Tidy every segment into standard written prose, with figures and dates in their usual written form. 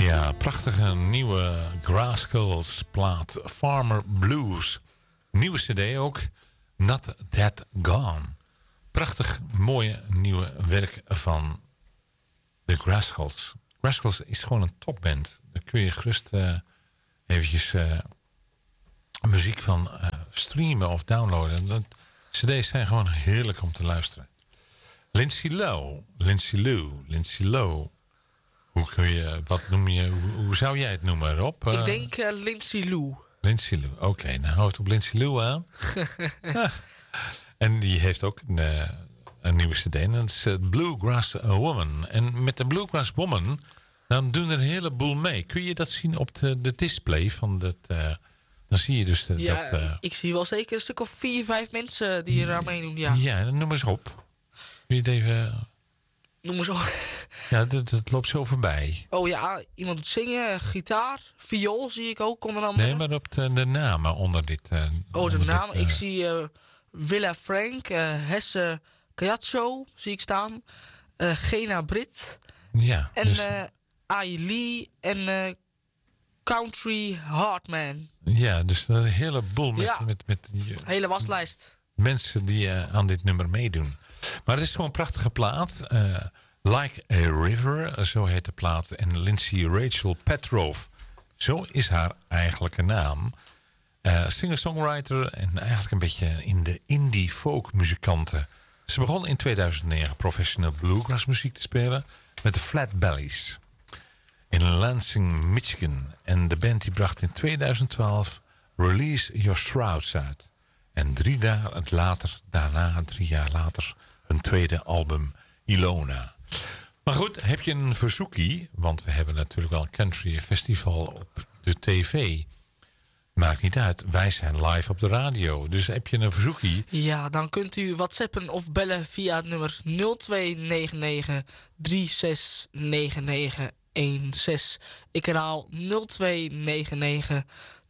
Ja, prachtige nieuwe Grasskulls plaat Farmer Blues. Nieuwe cd ook, Not That Gone. Prachtig mooie nieuwe werk van de Grasskulls. Grasskulls is gewoon een topband. Daar kun je gerust eventjes muziek van streamen of downloaden. De cd's zijn gewoon heerlijk om te luisteren. Lindsay Lowe. Hoe zou jij het noemen, Rob? Ik denk Lindsay Lou. Lindsay Lou, oké. Nou houdt op Lindsay Lou aan. En die heeft ook een nieuwe cd. En dat is Bluegrass Woman. En met de Bluegrass Woman, dan doen er een heleboel mee. Kun je dat zien op de display van dat... dan zie je dus ik zie wel zeker een stuk of 4, 5 mensen die er aan meedoen, ja. Ja, dan noem eens op. Kun je het even... Noem eens op. Ja, dat loopt zo voorbij. Oh ja, iemand doet zingen, gitaar, viool zie ik ook onder andere. Nee, maar op de namen onder dit... de namen. Ik zie Willa Frank, Hesse Cayazzo zie ik staan. Gena Britt. Ja. En dus, Ai Lee en Country Hartman. Ja, dus dat is een heleboel met hele waslijst. Mensen die aan dit nummer meedoen. Maar het is gewoon een prachtige plaat. Like a River, zo heet de plaat. En Lindsay Rachel Petrov, zo is haar eigenlijke naam. Singer-songwriter en eigenlijk een beetje in de indie folk muzikanten. Ze begon in 2009 professioneel bluegrass muziek te spelen met de Flat Bellies in Lansing, Michigan. En de band die bracht in 2012 Release Your Shrouds uit. En 3 jaar later, hun tweede album Ilona. Maar goed, heb je een verzoekie? Want we hebben natuurlijk wel een country festival op de tv. Maakt niet uit, wij zijn live op de radio. Dus heb je een verzoekie? Ja, dan kunt u whatsappen of bellen via het nummer 0299 369916. Ik herhaal 0299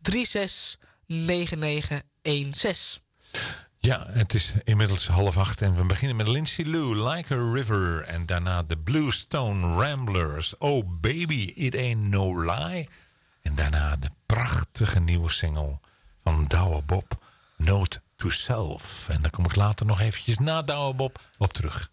369916. Ja, het is inmiddels 7:30 en we beginnen met Lindsay Lou, Like a River. En daarna de Bluestone Ramblers, Oh Baby, It Ain't No Lie. En daarna de prachtige nieuwe single van Douwe Bob, Note to Self. En daar kom ik later nog eventjes na Douwe Bob op terug.